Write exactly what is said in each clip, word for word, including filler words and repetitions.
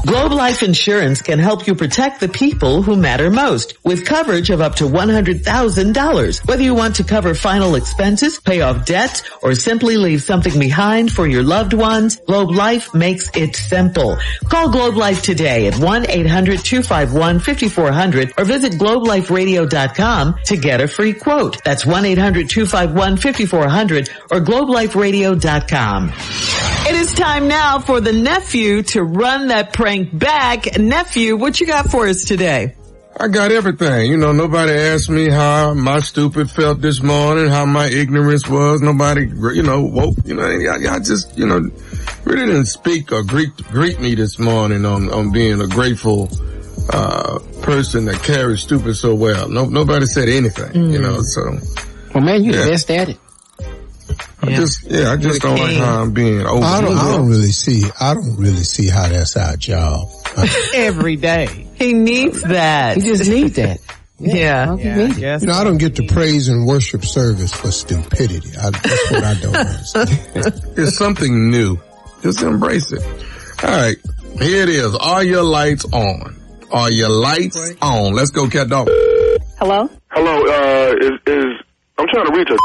Globe Life Insurance can help you protect the people who matter most with coverage of up to one hundred thousand dollars. Whether you want to cover final expenses, pay off debt, or simply leave something behind for your loved ones, Globe Life makes it simple. Call Globe Life today at one eight hundred two five one five four zero zero or visit globe life radio dot com to get a free quote. That's one eight hundred two five one five four zero zero or globe life radio dot com. It is time now for the nephew to run that prank back. Nephew, what you got for us today? I got everything. You know, nobody asked me how my stupid felt this morning, how my ignorance was. Nobody, you know, woke, you know, I, I just, you know, really didn't speak or greet, greet me this morning on, on being a grateful, uh, person that carries stupid so well. No, nobody said anything, mm. you know, so. Well, man, you yeah. the best at it. I yeah. just, yeah, I just don't like how I'm being over. I don't, I don't really see, I don't really see how that's our job. Every day. He needs that. He just needs that. Yeah. yeah. yeah. You know, I don't get to praise and worship service for stupidity. I, that's what I don't understand. It's something new. Just embrace it. All right. Here it is. Are your lights on? Are your lights on? Let's go, Cat Dog. Hello? Hello, uh, is, is, I'm trying to reach a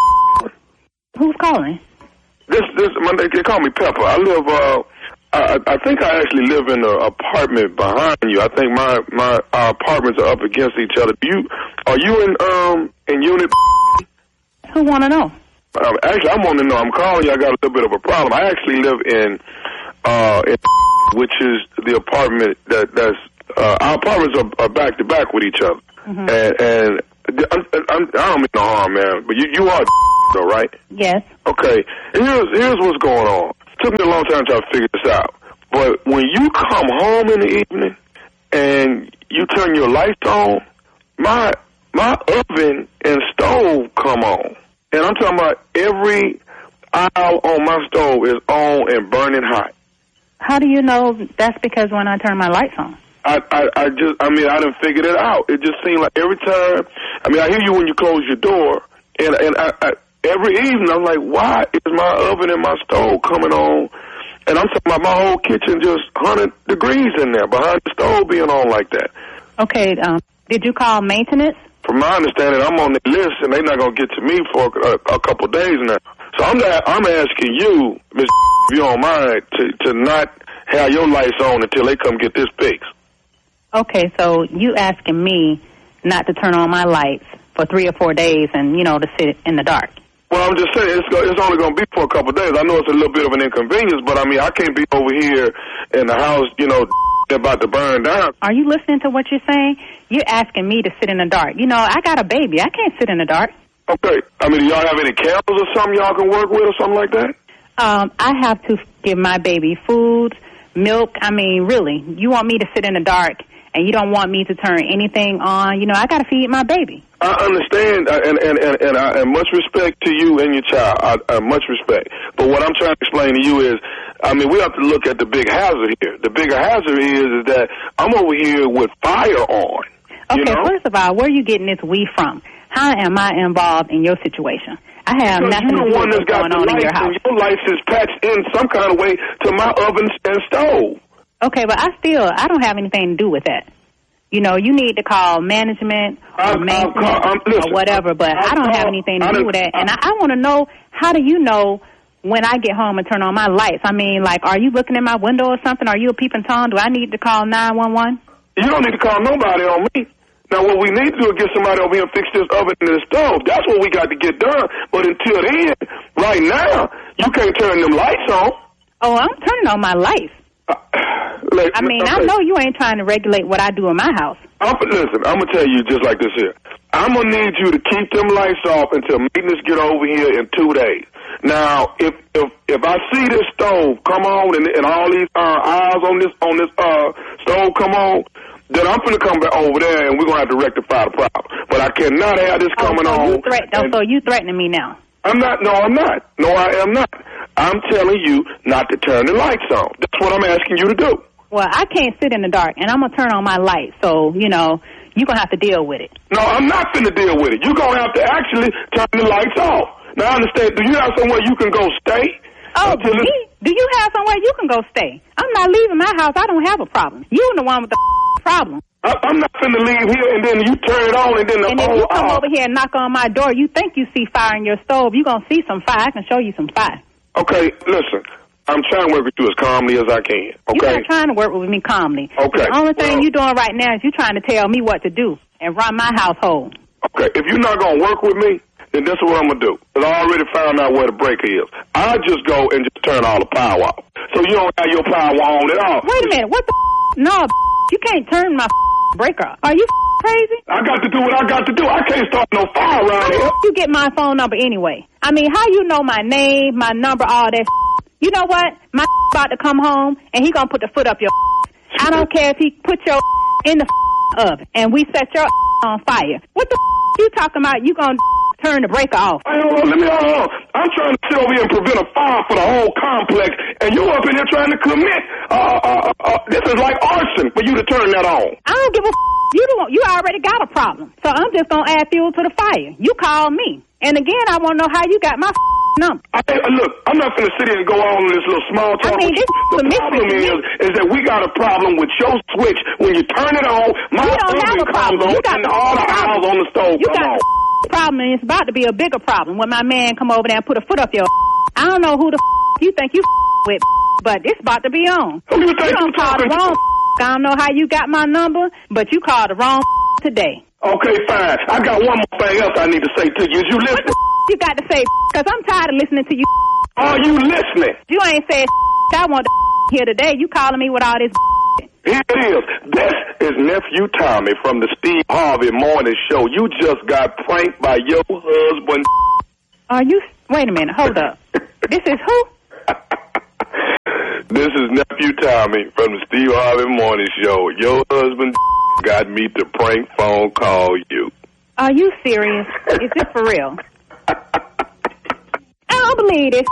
Who's calling? This, this, my, they call me Pepper. I live, uh, I, I think I actually live in an apartment behind you. I think my, my, our apartments are up against each other. You, are you in, um, in unit? Who wanna know? Um, actually, I want to know. I'm calling you. I got a little bit of a problem. I actually live in, uh, in, which is the apartment that, that's, uh, our apartments are, are back to back with each other. Mm-hmm. And, and I'm, I'm, I don't mean no harm, man, but you, you are though, right? Yes. Okay. And here's, here's what's going on. It took me a long time to try to figure this out. But when you come home in the evening and you turn your lights on, my, my oven and stove come on. And I'm talking about every aisle on my stove is on and burning hot. How do you know that's because when I turn my lights on? I, I, I just, I mean, I done figured it out. It just seemed like every time, I mean, I hear you when you close your door, and, and I, I, every evening I'm like, why is my oven and my stove coming on? And I'm talking about my whole kitchen just one hundred degrees in there, behind the stove being on like that. Okay, um, did you call maintenance? From my understanding, I'm on the list, and they're not going to get to me for a, a couple days now. So I'm not, I'm asking you, Miss if you don't mind, to, to not have your lights on until they come get this fixed. Okay, so you asking me not to turn on my lights for three or four days and, you know, to sit in the dark. Well, I'm just saying, it's, it's only going to be for a couple of days. I know it's a little bit of an inconvenience, but, I mean, I can't be over here in the house, you know, about to burn down. Are you listening to what you're saying? You're asking me to sit in the dark. You know, I got a baby. I can't sit in the dark. Okay. I mean, do y'all have any candles or something y'all can work with or something like that? Um, I have to give my baby food, milk. I mean, really, you want me to sit in the dark and you don't want me to turn anything on. You know, I got to feed my baby. I understand, uh, and, and, and, and, I, and much respect to you and your child. I, uh, much respect. But what I'm trying to explain to you is, I mean, we have to look at the big hazard here. The bigger hazard is, is that I'm over here with fire on. Okay, you know? First of all, where are you getting this we from? How am I involved in your situation? I have because nothing to do with what's going on in your house. Your lights is patched in some kind of way to my oven and stove. Okay, but I still, I don't have anything to do with that. You know, you need to call management or I'm, maintenance I'm, I'm, listen, or whatever, but I'm, I don't I'm, have anything to I'm, do with that. And I, I want to know, how do you know when I get home and turn on my lights? I mean, like, are you looking in my window or something? Are you a peeping Tom? Do I need to call nine one one? You don't need to call nobody on me. Now, what we need to do is get somebody over here and fix this oven and this stove. That's what we got to get done. But until then, right now, you can't turn them lights on. Oh, I'm turning on my lights. Uh, like, I mean, okay. I know you ain't trying to regulate what I do in my house. I'm, listen, I'm going to tell you just like this here. I'm going to need you to keep them lights off until maintenance get over here in two days. Now, if if if I see this stove come on and, and all these uh, eyes on this on this uh, stove come on, then I'm going to come back over there and we're going to have to rectify the problem. But I cannot have this coming oh, so on. You threat- and, so you threatening me now? I'm not. No, I'm not. No, I am not. I'm telling you not to turn the lights on. That's what I'm asking you to do. Well, I can't sit in the dark, and I'm going to turn on my light. So, you know, you're going to have to deal with it. No, I'm not going to deal with it. You're going to have to actually turn the lights off. Now, I understand. Do you have somewhere you can go stay? Oh, me? Do you have somewhere you can go stay? I'm not leaving my house. I don't have a problem. You're the one with the problem. I, I'm not finna leave here and then you turn it on and then the And if oh, you come oh. over here and knock on my door, you think you see fire in your stove. You're going to see some fire. I can show you some fire. Okay, listen. I'm trying to work with you as calmly as I can, okay? You're not trying to work with me calmly. Okay. The only thing well, you're doing right now is you're trying to tell me what to do and run my household. Okay, if you're not going to work with me, then this is what I'm going to do. Because I already found out where the breaker is. I just go and just turn all the power off. So you don't have your power on at all. Wait a minute. What the f-? No, you can't turn my f- breaker off. Are you f- crazy? I got to do what I got to do. I can't start no fire around here. How you get my phone number anyway? I mean, how you know my name, my number, all that f-? You know what? My about to come home, and he going to put the foot up your I don't care if he put your in the oven, and we set your on fire. What the you talking about? You going to turn the breaker off? Hey, hold on, let me hold on. I'm trying to sit over here and prevent a fire for the whole complex, and you up in here trying to commit. Uh, uh, uh, this is like arson for you to turn that on. I don't give a f- You don't. You already got a problem, so I'm just going to add fuel to the fire. You call me, and again, I want to know how you got my f- number. I, look, I'm not going to sit here and go on this little small talk. I mean, this the is problem is, is that we got a problem with your switch. When you turn it on, my you don't have a problem. on, You got and all the hours on the stove you come got on. A problem, and it's about to be a bigger problem when my man come over there and put a foot up your. I don't know who the you think you with, but it's about to be on. Who you think you don't you call the talking wrong. to? I don't know how you got my number, but you called the wrong today. Okay, fine. I got one more thing else I need to say to you. Is you What listening? the you got to say? Because I'm tired of listening to you. Are you listening? You ain't said I want to hear today. You calling me with all this. Here it is. This is Nephew Tommy from the Steve Harvey Morning Show. You just got pranked by your husband. Are you? Wait a minute. Hold up. This is who? This is Nephew Tommy from the Steve Harvey Morning Show. Your husband got me to prank phone call you. Are you serious? Is this for real? I don't believe this.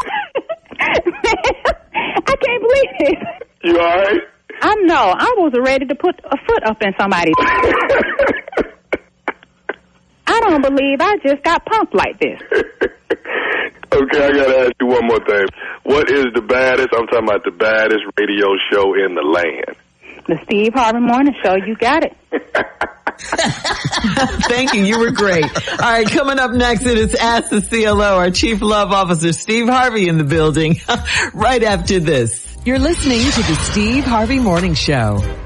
I can't believe this. You all right? I know. I was ready to put a foot up in somebody's. I don't believe I just got pumped like this. Okay, I gotta ask you one more thing. What is the baddest, I'm talking about the baddest radio show in the land? The Steve Harvey Morning Show. You got it. Thank you. You were great. All right, coming up next, it is Ask the C L O, our Chief Love Officer, Steve Harvey, in the building right after this. You're listening to the Steve Harvey Morning Show.